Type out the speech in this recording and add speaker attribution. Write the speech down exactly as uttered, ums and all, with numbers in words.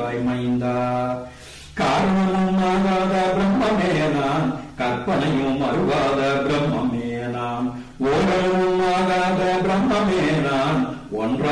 Speaker 1: அருள்வாய் மைந்தா. காரணமும் ஆகாத பிரம்மமே நான், கற்பனையும் அருவாத பிரம்மமே நான், ஓரளவும் ஆகாத பிரம்மமே நான், ஒன்றா